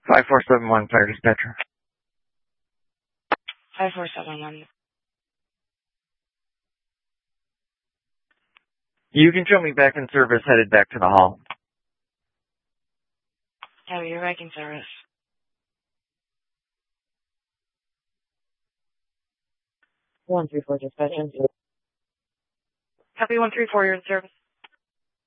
5471 Fire Dispatcher. 5471. You can show me back in service, headed back to the hall. Oh, you're back in service. 134 dispatch. Copy 134, you're in service.